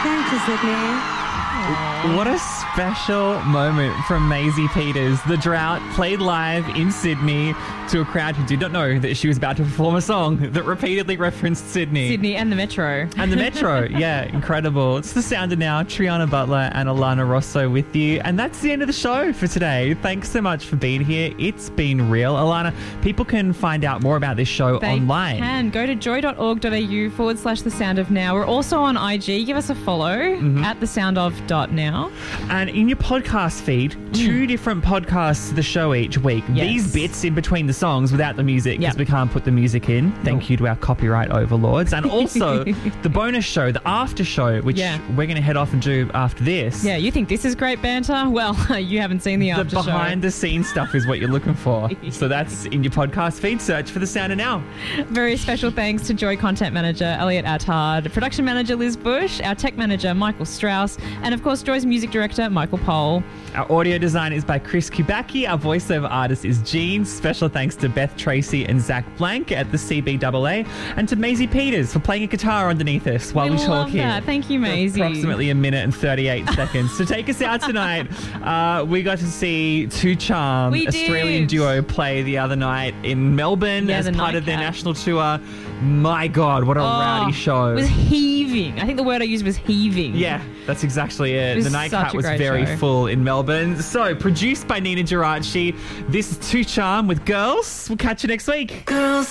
Thank you, Sydney. What a special moment from Maisie Peters. The Drought played live in Sydney to a crowd who did not know that she was about to perform a song that repeatedly referenced Sydney. Sydney and the Metro. And the Metro, yeah, incredible. It's The Sound of Now, Triana Butler and Alana Rosso with you. And that's the end of the show for today. Thanks so much for being here. It's been real. Alana, people can find out more about this show online. They can. Go to joy.org.au/The Sound of Now. We're also on IG. Give us a follow at thesoundof.now. And in your podcast feed, 2 different podcasts to the show each week. Yes. These bits in between the songs without the music because we can't put the music in. Thank you to our copyright overlords. And also the bonus show, the after show, which we're going to head off and do after this. Yeah, you think this is great banter? Well, you haven't seen the after show. The behind the scenes stuff is what you're looking for. So that's in your podcast feed. Search for The Sound of Now. Very special thanks to Joy Content Manager Elliot Attard, Production Manager Liz Bush, our Tech Manager Michael Strauss, and of course Joy's Music Director Michael Pole. Our audio design is by Chris Kubacki. Our voiceover artist is Jean. Special thanks to Beth Tracy and Zach Blank at the CBAA, and to Maisie Peters for playing a guitar underneath us while we talk here. That. Thank you, Maisie. Approximately a minute and 38 seconds. To take us out tonight, we got to see Two Charm, Australian duo, play the other night in Melbourne as part of their national tour. My God, what a rowdy show. It was heaving. I think the word I used was heaving. Yeah, that's exactly it. It The was nightcap was such a great very show. full in Melbourne. So, produced by Nina Geraci, this is Two Charm with Girls. We'll catch you next week. Girls.